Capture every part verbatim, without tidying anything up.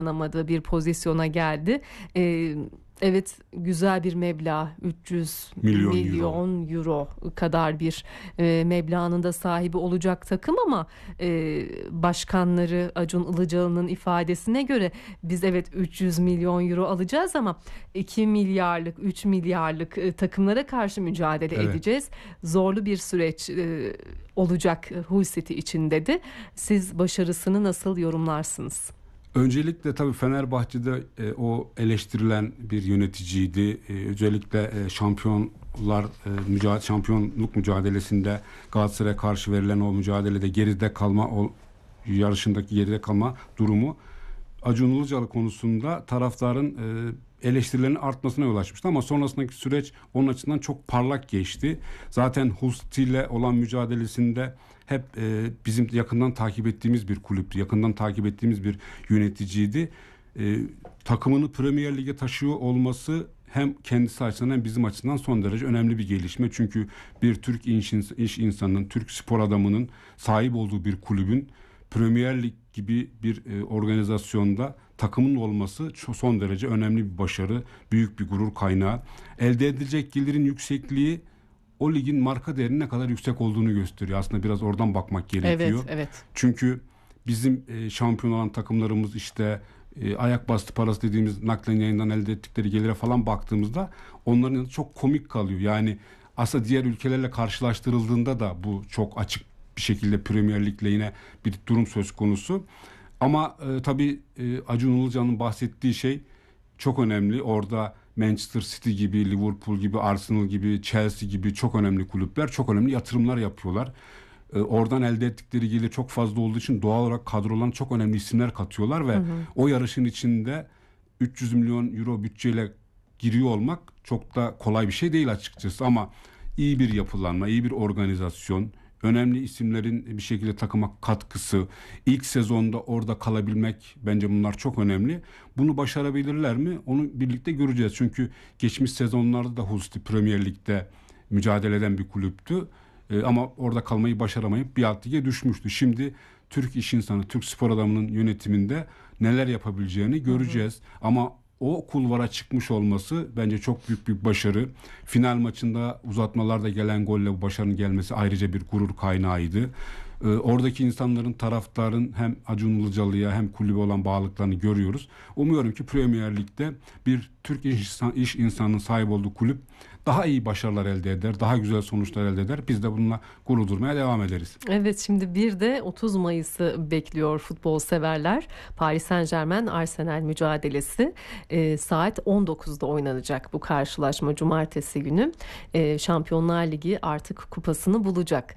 alamadığı bir pozisyona geldi. Ee, evet, güzel bir meblağ, üç yüz Milyon euro. milyon euro kadar bir e, meblağının da sahibi olacak takım ama e, başkanları Acun Ilıcalı'nın ifadesine göre biz evet üç yüz milyon euro alacağız ama iki milyarlık, üç milyarlık e, takımlara karşı mücadele Evet. edeceğiz. Zorlu bir süreç e, olacak Hull City için dedi. Siz başarısını nasıl yorumlarsınız? Öncelikle tabii Fenerbahçe'de e, o eleştirilen bir yöneticiydi. E, özellikle e, şampiyonlar e, mücadele, şampiyonluk mücadelesinde Galatasaray'a karşı verilen o mücadelede geride kalma, o yarışındaki geride kalma durumu Acun Ilıcalı konusunda taraftarın e, eleştirilerinin artmasına yol açmıştı ama sonrasındaki süreç onun açısından çok parlak geçti. Zaten Hull City ile olan mücadelesinde hep e, bizim yakından takip ettiğimiz bir kulüptü. Yakından takip ettiğimiz bir yöneticiydi. E, takımını Premier Lig'e taşıyor olması hem kendisi açısından hem bizim açısından son derece önemli bir gelişme. Çünkü bir Türk iş, iş insanının, Türk spor adamının sahip olduğu bir kulübün Premier Lig gibi bir e, organizasyonda takımın olması çok son derece önemli bir başarı, büyük bir gurur kaynağı. Elde edilecek gelirin yüksekliği o ligin marka değerinin ne kadar yüksek olduğunu gösteriyor. Aslında biraz oradan bakmak gerekiyor. Evet, evet. Çünkü bizim e, şampiyon olan takımlarımız işte e, ayak bastı parası dediğimiz naklen yayından elde ettikleri gelire falan baktığımızda onların yanında çok komik kalıyor. Yani aslında diğer ülkelerle karşılaştırıldığında da bu çok açık bir şekilde Premier Lig'le yine bir durum söz konusu. Ama e, tabii e, Acun Ilıcalı'nın bahsettiği şey çok önemli. Orada Manchester City gibi, Liverpool gibi, Arsenal gibi, Chelsea gibi çok önemli kulüpler, çok önemli yatırımlar yapıyorlar. E, oradan elde ettikleri gelir çok fazla olduğu için doğal olarak kadrolarına çok önemli isimler katıyorlar ve hı hı. o yarışın içinde üç yüz milyon euro bütçeyle giriyor olmak çok da kolay bir şey değil açıkçası ama iyi bir yapılanma, iyi bir organizasyon, önemli isimlerin bir şekilde takıma katkısı, ilk sezonda orada kalabilmek bence bunlar çok önemli. Bunu başarabilirler mi? Onu birlikte göreceğiz. Çünkü geçmiş sezonlarda da Hull City Premier Lig'de mücadele eden bir kulüptü. Ee, ama orada kalmayı başaramayıp bir alt lige düşmüştü. Şimdi Türk iş insanı, Türk spor adamının yönetiminde neler yapabileceğini göreceğiz. Hı hı. Ama o kulvara çıkmış olması bence çok büyük bir başarı. Final maçında uzatmalarda gelen golle bu başarının gelmesi ayrıca bir gurur kaynağıydı. Ee, oradaki insanların, taraftarın hem Acun Ilıcalı'ya hem kulübe olan bağlılıklarını görüyoruz. Umuyorum ki Premier Lig'de bir Türk iş, insan, iş insanının sahip olduğu kulüp daha iyi başarılar elde eder, daha güzel sonuçlar elde eder. Biz de bununla gurur durmaya devam ederiz. Evet, şimdi bir de otuz Mayıs'ı bekliyor futbol severler. Paris Saint-Germain Arsenal mücadelesi e, saat on dokuzda oynanacak bu karşılaşma cumartesi günü. E, Şampiyonlar Ligi artık kupasını bulacak.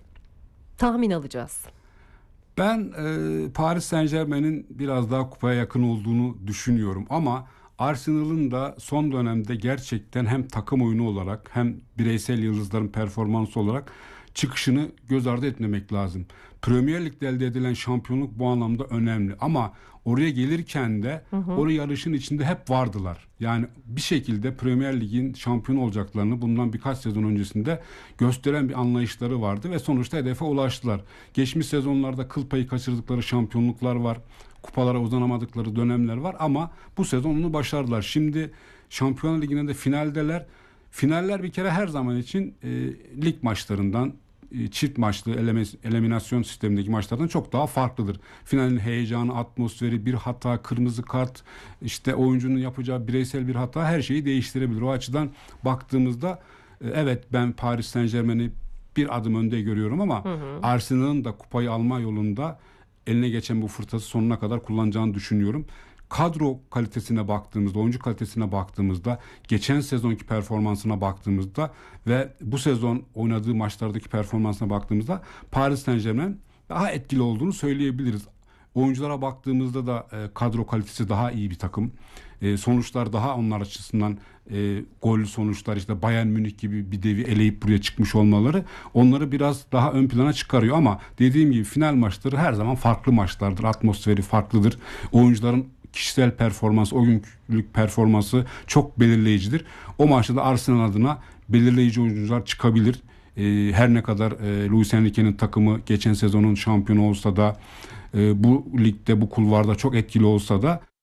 Tahmin alacağız. Ben e, Paris Saint-Germain'in biraz daha kupaya yakın olduğunu düşünüyorum ama Arsenal'ın da son dönemde gerçekten hem takım oyunu olarak hem bireysel yıldızların performansı olarak çıkışını göz ardı etmemek lazım. Premier Lig'de elde edilen şampiyonluk bu anlamda önemli ama oraya gelirken de hı hı. oraya yarışın içinde hep vardılar. Yani bir şekilde Premier Lig'in şampiyon olacaklarını bundan birkaç sezon öncesinde gösteren bir anlayışları vardı ve sonuçta hedefe ulaştılar. Geçmiş sezonlarda kıl payı kaçırdıkları şampiyonluklar var. Kupalara uzanamadıkları dönemler var ama bu sezon onu başardılar. Şimdi Şampiyonlar Ligi'nde de finaldeler. Finaller bir kere her zaman için e, lig maçlarından, e, çift maçlı eleme, eliminasyon sistemindeki maçlardan çok daha farklıdır. Finalin heyecanı, atmosferi, bir hata, kırmızı kart, işte oyuncunun yapacağı bireysel bir hata her şeyi değiştirebilir. O açıdan baktığımızda e, evet ben Paris Saint-Germain'i bir adım önde görüyorum ama hı hı. Arsenal'ın da kupayı alma yolunda eline geçen bu fırsatı sonuna kadar kullanacağını düşünüyorum. Kadro kalitesine baktığımızda, oyuncu kalitesine baktığımızda, geçen sezonki performansına baktığımızda ve bu sezon oynadığı maçlardaki performansına baktığımızda Paris Saint-Germain daha etkili olduğunu söyleyebiliriz. Oyunculara baktığımızda da e, kadro kalitesi daha iyi bir takım. E, sonuçlar daha onlar açısından e, gollü sonuçlar, işte Bayern Münih gibi bir devi eleyip buraya çıkmış olmaları onları biraz daha ön plana çıkarıyor ama dediğim gibi final maçları her zaman farklı maçlardır. Atmosferi farklıdır. Oyuncuların kişisel performans, o günkülük performansı çok belirleyicidir. O maçta da Arsenal adına belirleyici oyuncular çıkabilir. E, her ne kadar e, Luis Enrique'nin takımı geçen sezonun şampiyonu olsa da e, bu ligde, bu kulvarda çok etkili olsa da